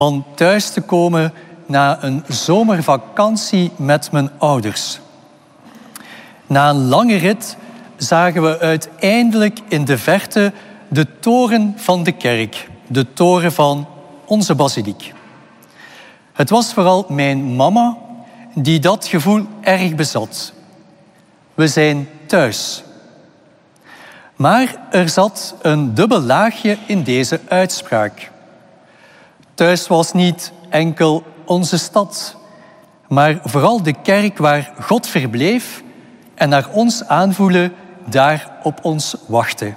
van thuis te komen na een zomervakantie met mijn ouders. Na een lange rit zagen we uiteindelijk in de verte de toren van de kerk, de toren van onze basiliek. Het was vooral mijn mama die dat gevoel erg bezat. We zijn thuis. Maar er zat een dubbel laagje in deze uitspraak. Thuis was niet enkel onze stad, maar vooral de kerk waar God verbleef en naar ons aanvoelen daar op ons wachtte.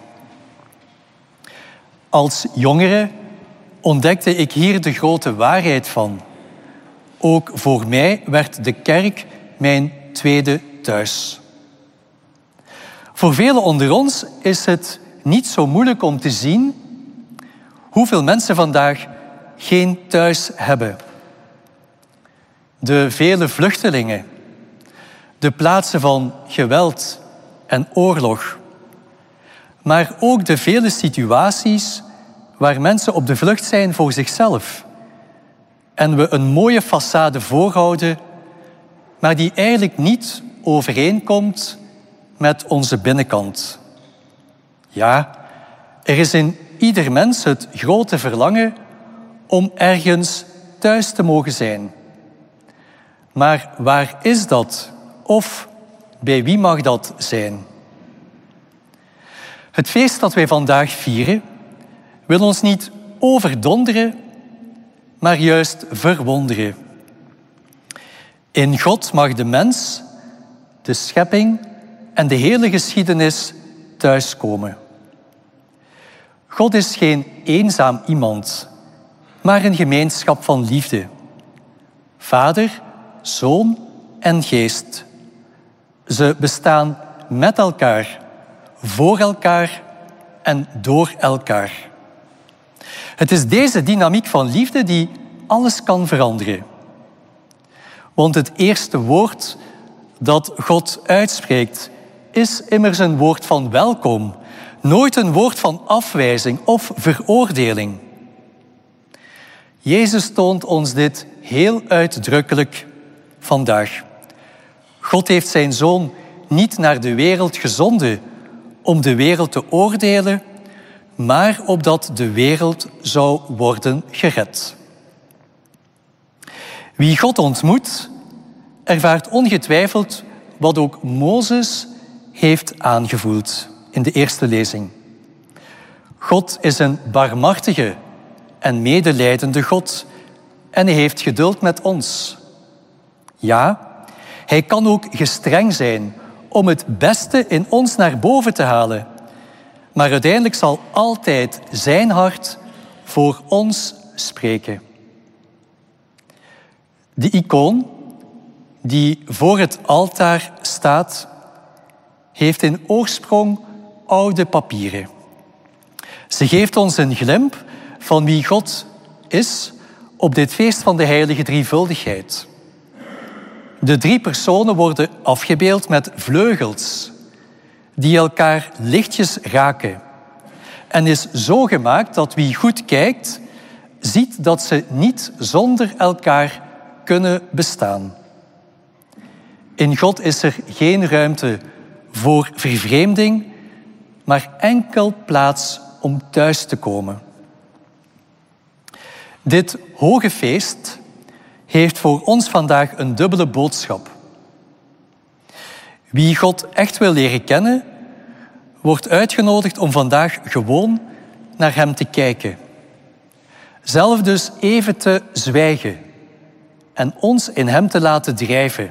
Als jongere ontdekte ik hier de grote waarheid van. Ook voor mij werd de kerk mijn tweede thuis. Voor velen onder ons is het niet zo moeilijk om te zien hoeveel mensen vandaag geen thuis hebben. De vele vluchtelingen, de plaatsen van geweld en oorlog, maar ook de vele situaties waar mensen op de vlucht zijn voor zichzelf en we een mooie façade voorhouden, maar die eigenlijk niet overeenkomt met onze binnenkant. Ja, er is in ieder mens het grote verlangen om ergens thuis te mogen zijn. Maar waar is dat? Of bij wie mag dat zijn? Het feest dat wij vandaag vieren wil ons niet overdonderen, maar juist verwonderen. In God mag de mens, de schepping en de hele geschiedenis thuiskomen. God is geen eenzaam iemand, maar een gemeenschap van liefde. Vader, Zoon en Geest. Ze bestaan met elkaar, voor elkaar en door elkaar. Het is deze dynamiek van liefde die alles kan veranderen. Want het eerste woord dat God uitspreekt is immers een woord van welkom, nooit een woord van afwijzing of veroordeling. Jezus toont ons dit heel uitdrukkelijk vandaag. God heeft zijn Zoon niet naar de wereld gezonden om de wereld te oordelen, maar opdat de wereld zou worden gered. Wie God ontmoet, ervaart ongetwijfeld wat ook Mozes heeft aangevoeld in de eerste lezing. God is een barmhartige en medelijdende God en hij heeft geduld met ons. Ja, hij kan ook gestreng zijn om het beste in ons naar boven te halen. Maar uiteindelijk zal altijd zijn hart voor ons spreken. De icoon die voor het altaar staat, heeft in oorsprong oude papieren. Ze geeft ons een glimp van wie God is op dit feest van de heilige drievuldigheid. De drie personen worden afgebeeld met vleugels die elkaar lichtjes raken. En is zo gemaakt dat wie goed kijkt, ziet dat ze niet zonder elkaar kunnen bestaan. In God is er geen ruimte voor vervreemding, maar enkel plaats om thuis te komen. Dit hoge feest heeft voor ons vandaag een dubbele boodschap. Wie God echt wil leren kennen, wordt uitgenodigd om vandaag gewoon naar hem te kijken. Zelf dus even te zwijgen en ons in hem te laten drijven.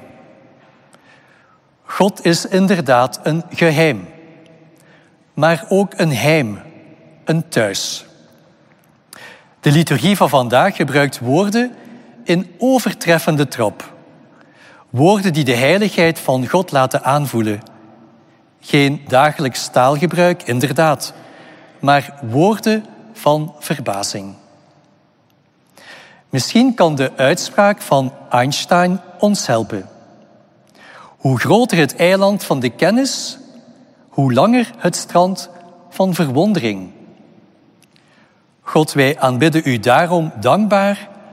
God is inderdaad een geheim, maar ook een heim, een thuis. De liturgie van vandaag gebruikt woorden in overtreffende trap. Woorden die de heiligheid van God laten aanvoelen. Geen dagelijks taalgebruik, inderdaad, maar woorden van verbazing. Misschien kan de uitspraak van Einstein ons helpen. Hoe groter het eiland van de kennis, hoe langer het strand van verwondering. God, wij aanbidden u daarom dankbaar